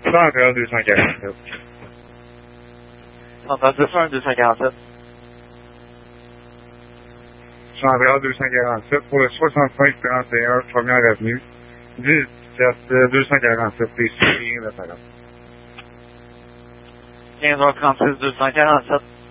141 247. 131 247. 141 247 pour le 6531 première avenue. 17 247 des Syriens de Talon. 15h36 247.